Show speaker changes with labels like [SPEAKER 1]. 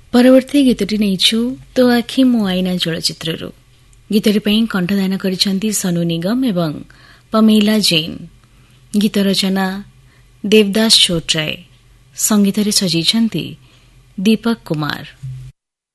[SPEAKER 1] ପରବର୍ତ୍ତୀ ଗୀତଟି ନେଇଛୁ ତୋ ଆଖି ମୋ ଆଇନା ଚଳଚ୍ଚିତ୍ରରୁ। ଗୀତଟି ପାଇଁ କଣ୍ଠଦାନ କରିଛନ୍ତି ସୋନୁ ନିଗମ ଏବଂ ପମେଲା ଜୈନ। ଗୀତ ରଚନା ଦେବଦାସ ଛୋଟରାୟ, ସଙ୍ଗୀତରେ ସଜେଇଛନ୍ତି ଦୀପକ କୁମାର।